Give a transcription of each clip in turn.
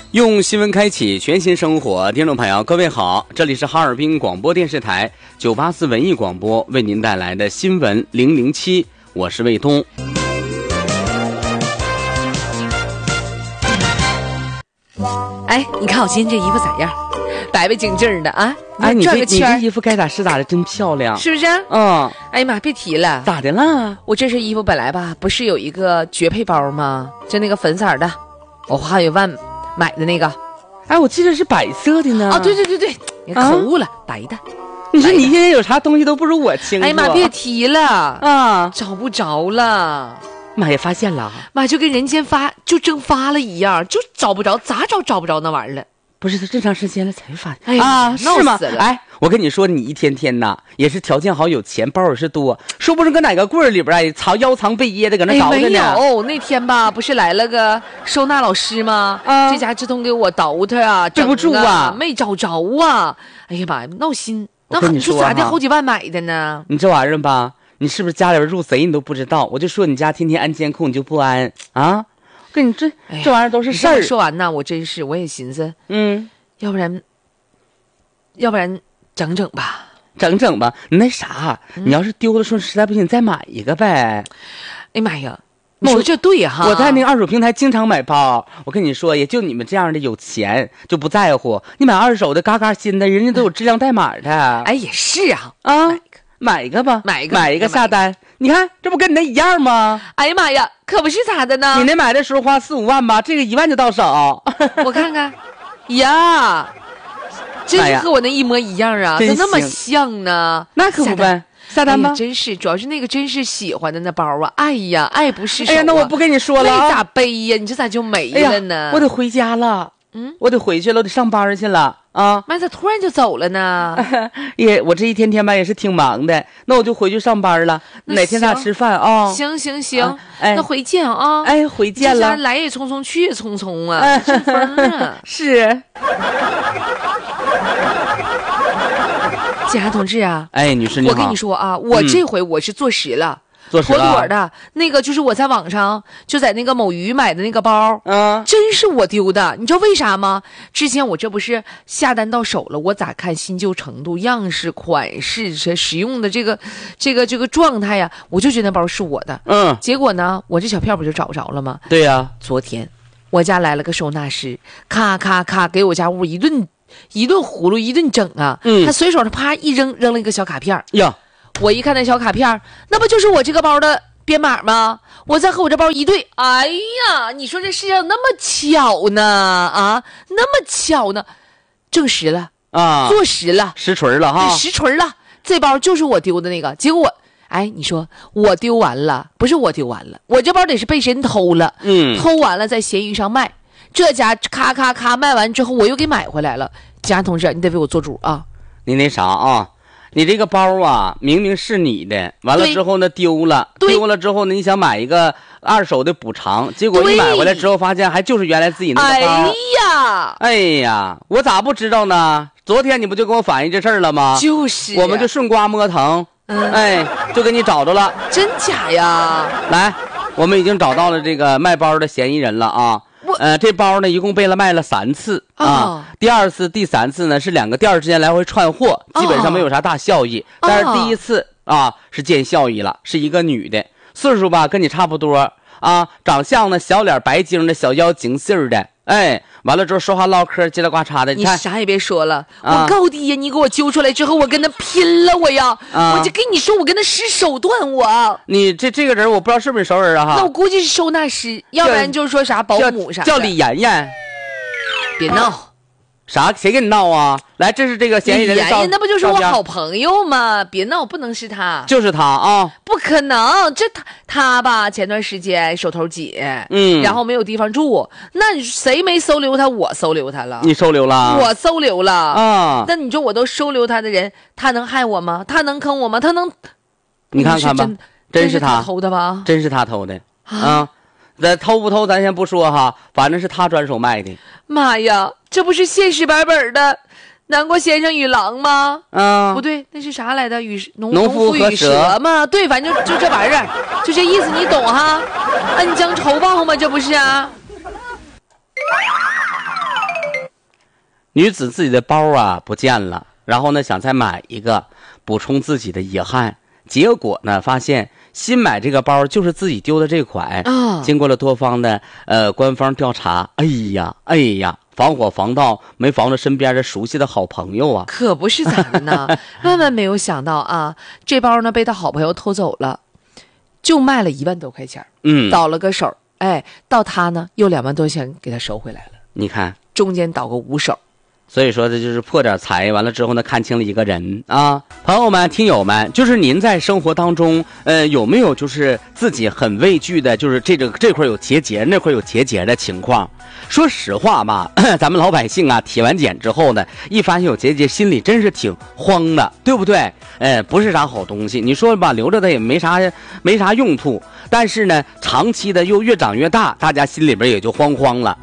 用新闻开启全新生活，听众朋友，各位好，这里是哈尔滨广播电视台984文艺广播为您带来的新闻007，我是卫东。 哎，你看我今天这衣服咋样？白白净净的啊！ 哎，你这衣服该咋是咋的，真漂亮， 是不是？ 嗯。 哎呀妈，别提了， 咋的了？ 我这身衣服本来吧，不是有一个绝配包吗？就那个粉色的，我花1万买的那个。 哎，我记得是白色的呢。 啊，对，你口误了，白的。 你说你现在有啥东西都不如我清楚。 哎呀妈，别提了啊， 找不着了。 妈也发现了， 妈就跟人间蒸发了一样，就找不着，咋找不着那玩意儿了？ 不是，他这长时间了才发现。 哎呀， 是吗？哎，我跟你说，你一天天呐，也是条件好，有钱，包也是多，说不定搁哪个柜里边腰藏背掖的搁那倒着呢。 没有，那天吧，不是来了个收纳老师吗？这家直通给我倒腾啊， 对不住啊， 没找着啊！哎呀妈呀，闹心！ 我跟你说咋的，好几万买的呢？ 你这玩意儿吧，你是不是家里边入贼你都不知道？我就说你家天天安监控你就不安啊？跟你这玩意儿都是事儿。 说完呢，我也寻思，要不然整整吧， 你那啥，你要是丢的时候实在不行，你再买一个呗。 哎呀妈呀，你说这对哈？ 我在那个二手平台经常买包，我跟你说，也就你们这样的有钱就不在乎，你买二手的嘎嘎新的，人家都有质量代码的。 哎，也是啊， 买一个吧， 买一个下单。你看，这不跟你那一样吗？ 哎呀妈呀，可不是咋的呢？ 你那买的时候花4-5万吧，这个1万就到手。 我看看，呀，真是和我那一模一样啊，咋那么像呢？ 那可不呗，下单吧。 真是，主要是那个真是喜欢的那包啊，哎呀，爱不释手。 哎呀，那我不跟你说了， 那咋背呀？你这咋就没了呢？ 我得回家了，我得回去了，我得上班去了。啊， 妈，咋突然就走了呢？ 我这一天天吧也是挺忙的，那我就回去上班了。哪天咱俩吃饭啊？ 行，那回见啊！ 哎，回见了。 来也匆匆，去也匆匆啊，顺风啊！ 是。 检查同志啊， 哎，女士你好， 我跟你说啊，我这回我是坐实了。妥妥的，那个就是我在网上就在那个某鱼买的那个包，真是我丢的。你知道为啥吗？之前我这不是下单到手了，我咋看新旧程度、样式、款式、使用的这个状态呀，我就觉得那包是我的。结果呢，我这小票不就找不着了吗？ 对呀， 昨天我家来了个收纳师，咔咔咔给我家屋一顿葫芦一顿整啊。他随手啪一扔了一个小卡片呀。 我一看那小卡片，那不就是我这个包的编码吗？我再和我这包一对，哎呀，你说这世界上那么巧呢？啊，那么巧呢？证实了啊，坐实了， 实锤了哈， 实锤了。这包就是我丢的那个，结果你说我丢完了，不是我丢完了，我这包得是被谁偷了，偷完了在闲鱼上卖，这家咔咔咔卖完之后，我又给买回来了。家同志，你得为我做主啊！ 你那啥啊？你这个包啊，明明是你的，完了之后呢丢了之后呢，你想买一个二手的补偿，结果你买回来之后发现还就是原来自己那个包。哎呀，我咋不知道呢？昨天你不就跟我反映这事儿了吗？ 就是， 我们就顺瓜摸藤，就给你找着了。 真假呀？ 来，我们已经找到了这个卖包的嫌疑人了啊。这包呢一共被卖了3次啊，第2次、第3次呢是2个店之间来回串货，基本上没有啥大效益。但是第1次啊是见效益了，是一个女的，岁数吧跟你差不多啊，长相呢小脸白净的，小腰精细的，完了之后说话唠嗑叽里呱嚓的。 你啥也别说了，我高低呀，你给我揪出来之后，我跟他拼了，我要，我就跟你说，我跟他使手段，我。 你这个人我不知道是不是熟人啊哈。 那我估计是收纳师，要不然就是说啥保姆啥的。 叫李妍妍。 别闹。 啥？谁跟你闹啊？来，这是这个嫌疑人的照片， 那不就是我好朋友吗？别闹，不能是他， 就是他啊！ 不可能，这他吧，前段时间手头紧，然后没有地方住，那谁没收留他？我收留他了。 你收留了？ 我收留了啊！ 那你说我都收留他的人，他能害我吗？他能坑我吗？他能？ 你看看吧，真是他偷的吧？ 真是他偷的啊！那偷不偷咱先不说哈，反正是他转手卖的。 妈呀，这不是现实版本的南国先生与狼吗？不对，那是啥来的？农夫与蛇吗？对，反正就这玩意儿，就这意思，你懂哈？恩将仇报吗？这不是啊？ 女子自己的包啊不见了，然后呢想再买一个补充自己的遗憾，结果呢发现新买这个包就是自己丢的这款。经过了多方的官方调查，哎呀，防火防盗没防着身边的熟悉的好朋友啊， 可不是咋的呢？万万没有想到啊，这包呢被他好朋友偷走了，就卖了1万多块钱，倒了个手，哎，到他呢又2万多钱给他收回来了。 你看中间倒个5手。 所以说这就是破点财，完了之后呢看清了一个人啊。朋友们听友们，就是您在生活当中有没有就是自己很畏惧的，就是这块有结节那块有结节的情况？说实话吧，咱们老百姓啊体完检之后呢，一发现有结节心里真是挺慌的，对不对？不是啥好东西，你说吧，留着它也没啥用处，但是呢长期的又越长越大，大家心里边也就慌了。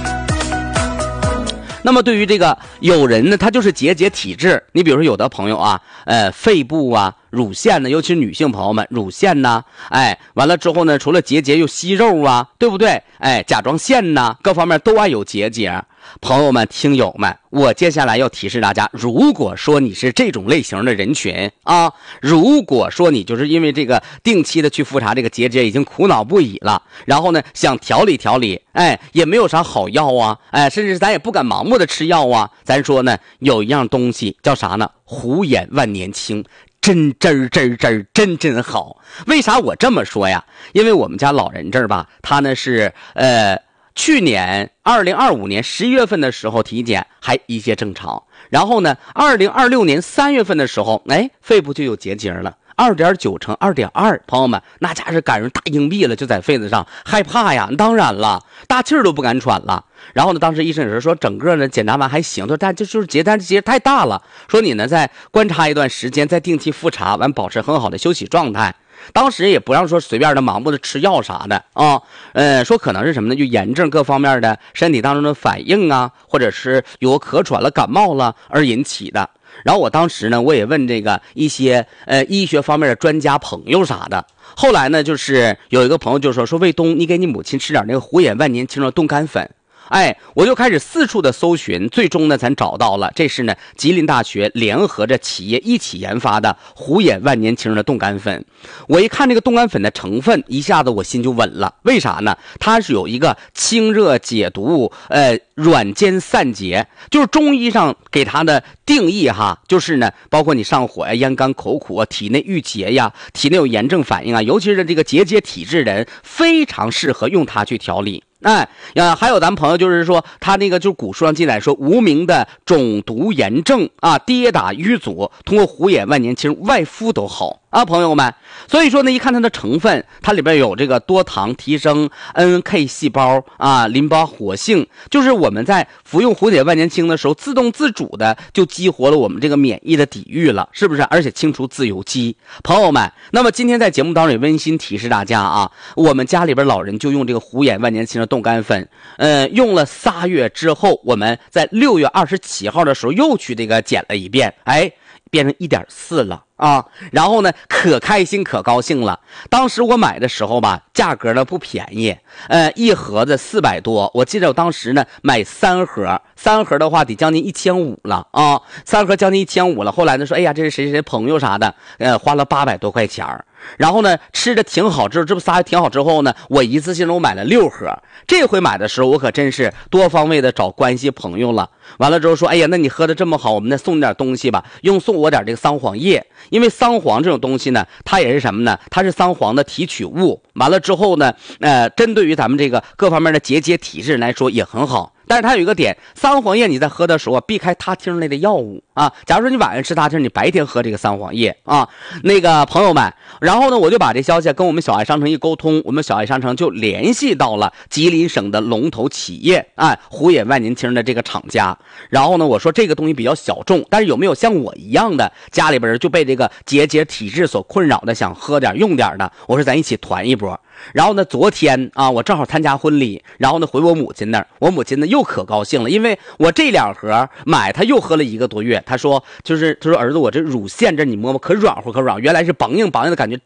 那么对于这个有人呢，他就是结节体质，你比如说有的朋友啊，肺部啊、乳腺呢，尤其是女性朋友们，乳腺呢，完了之后呢，除了结节又息肉啊，对不对？甲状腺呢，各方面都爱有结节。朋友们听友们，我接下来要提示大家，如果说你是这种类型的人群啊，如果说你就是因为这个定期的去复查这个结节已经苦恼不已了，然后呢想调理调理，也没有啥好药啊，甚至咱也不敢盲目的吃药啊，咱说呢有一样东西叫啥呢？虎眼万年青，真好。为啥我这么说呀？因为我们家老人这儿吧，他呢是去年2025年11月份的时候体检还一切正常，然后呢2026年3月份的时候，肺部就有结节了，2.9乘2.2，朋友们，那家是赶上大硬币了，就在肺子上，害怕呀，当然了，大气儿都不敢喘了。然后呢，当时医生也是说，整个呢检查完还行，但就是结节太大了，说你呢再观察一段时间，再定期复查完，保持很好的休息状态。当时也不让说随便的盲目的吃药啥的啊，说可能是什么呢？就炎症各方面的身体当中的反应啊，或者是有咳喘了、感冒了而引起的。然后我当时呢，我也问这个一些医学方面的专家朋友啥的。后来呢，就是有一个朋友就说卫东，你给你母亲吃点那个虎眼万年青的冻干粉。我就开始四处的搜寻，最终呢咱找到了，这是呢吉林大学联合着企业一起研发的虎眼万年青的冻干粉。我一看这个冻干粉的成分，一下子我心就稳了。为啥呢？它是有一个清热解毒、软坚散结，就是中医上给它的定义哈，就是呢包括你上火呀、咽干口苦啊、体内郁结呀、体内有炎症反应啊，尤其是这个结节体质人，非常适合用它去调理。还有咱朋友就是说，他那个就古书上记载说，无名的肿毒炎症啊，跌打瘀阻，通过虎眼万年青外敷都好啊，朋友们。所以说呢，一看它的成分，它里边有这个多糖提升 NK 细胞啊，淋巴活性，就是我们在服用虎眼万年青的时候，自动自主的就激活了我们这个免疫的抵御了，是不是？而且清除自由基。朋友们，那么今天在节目当中也温馨提示大家啊，我们家里边老人就用这个虎眼万年青的冻干粉，用了3月之后，我们在6月27号的时候又去这个检了一遍，变成 1.4 了啊，然后呢可开心可高兴了。当时我买的时候吧，价格呢不便宜，一盒子400多，我记得我当时呢买3盒的话得将近1500了啊，3盒将近1500了。后来呢说，哎呀，这是谁朋友啥的，花了800多块钱。然后呢吃的挺好，这不仨挺好之后呢，我一次性我买了6盒。这回买的时候我可真是多方位的找关系朋友了。完了之后说，哎呀，那你喝的这么好，我们再送你点东西吧，送我点这个桑黄叶。因为桑黄这种东西呢，它也是什么呢？它是桑黄的提取物。完了之后呢，针对于咱们这个各方面的结节体质来说也很好。但是它有一个点，桑黄叶你在喝的时候避开他汀类的药物啊。假如说你晚上吃他汀，你白天喝这个桑黄叶啊。那个朋友们，然后呢，我就把这消息跟我们小爱商城一沟通，我们小爱商城就联系到了吉林省的龙头企业虎眼万年青的这个厂家。然后呢，我说这个东西比较小众，但是有没有像我一样的家里边就被这个结节体质所困扰的，想喝点用点的，我说咱一起团一波。然后呢，昨天啊，我正好参加婚礼，然后呢回我母亲那儿，我母亲呢又可高兴了，因为我这2盒买，她又喝了1个多月。她说儿子，我这乳腺这你摸摸可软和，原来是梆硬的感觉胀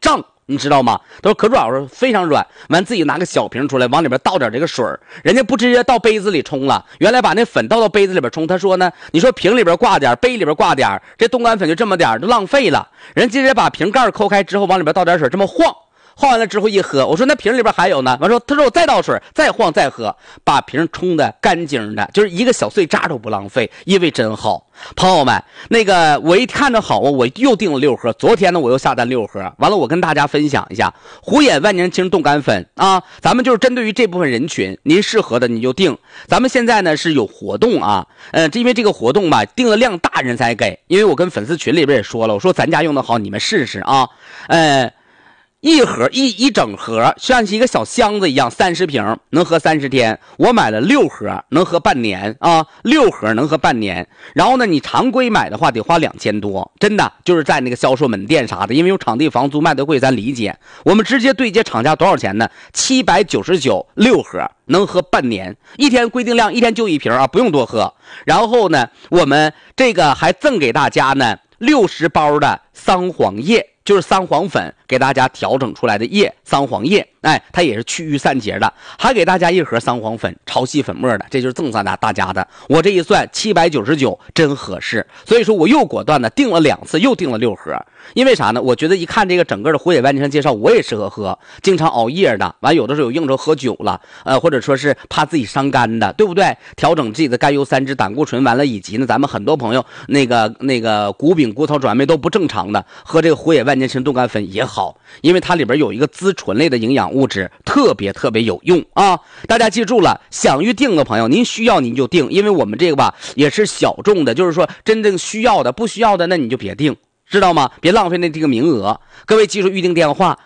你知道吗？都是可软和，非常软。完自己拿个小瓶出来，往里边倒点这个水，人家不直接倒杯子里冲了，原来把那粉倒到杯子里边冲。他说呢，你说瓶里边挂点，杯里边挂点，这冻干粉就这么点，就浪费了。人直接把瓶盖抠开之后，往里边倒点水，这么晃。晃完了之后一喝，我说那瓶里边还有呢。他说我再倒水，再晃再喝，把瓶冲的干净的，就是一个小碎渣都不浪费，因为真好。朋友们，那个我一看着好啊，我又订了6盒。昨天呢，我又下单6盒。完了，我跟大家分享一下虎眼万年青冻干粉啊，咱们就是针对于这部分人群，您适合的你就订。咱们现在呢是有活动啊，因为这个活动吧，订了量大人才给。因为我跟粉丝群里边也说了，我说咱家用的好，你们试试啊，一盒一整盒像是一个小箱子一样，30瓶能喝30天。我买了6盒能喝半年啊，6盒能喝半年。然后呢，你常规买的话得花2000多，真的就是在那个销售门店啥的，因为有场地房租卖的贵，咱理解。我们直接对接厂家多少钱呢？799，6盒能喝半年，一天规定量1天就1瓶啊，不用多喝。然后呢，我们这个还赠给大家呢60包的桑黄叶。就是桑黄粉给大家调整出来的叶，桑黄叶，它也是祛瘀散结的，还给大家1盒桑黄粉潮汐粉末的，这就是赠大家的。我这一算799，真合适，所以说我又果断的订了2次，又订了6盒。因为啥呢？我觉得一看这个整个的虎眼万年青介绍，我也适合喝，经常熬夜的，完有的时候有应酬喝酒了，或者说是怕自己伤肝的，对不对？调整自己的甘油三酯、胆固醇，完了以及呢，咱们很多朋友那个骨柄、骨头转位都不正常的，喝这个虎眼万年青冻干粉也好，因为它里边有一个滋醇类的营养物质，特别有用啊！大家记住了，想预定的朋友，您需要您就订，因为我们这个吧也是小众的，就是说真正需要的，不需要的那你就别订。知道吗？别浪费这个名额。各位记住预定电话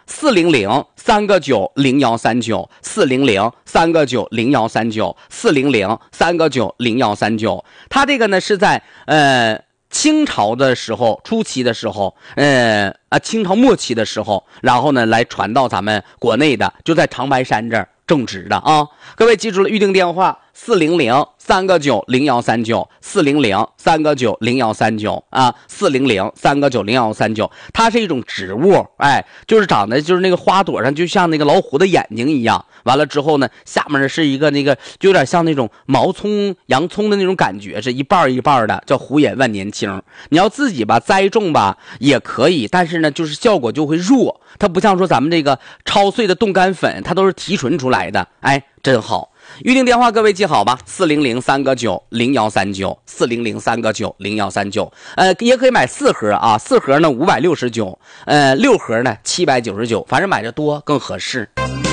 ：400-3个9-0139，400-3个9-0139，400-3个9-0139。它这个呢是在清朝的时候初期的时候，清朝末期的时候，然后呢来传到咱们国内的，就在长白山这儿种植的啊。各位记住了，预定电话400-3个9-0139，400-3个9-0139啊，400-3个9-0139。它是一种植物，就是长得就是那个花朵上就像那个老虎的眼睛一样。完了之后呢，下面是一个那个就有点像那种毛葱、洋葱的那种感觉，是一半一半的，叫虎眼万年青。你要自己吧栽种吧也可以，但是呢就是效果就会弱，它不像说咱们这个超碎的冻干粉，它都是提纯出来的，真好。预定电话各位记好吧，400-3个9-0139，400-3个9-0139。也可以买4盒啊，4盒呢569，6盒呢799，反正买的多更合适。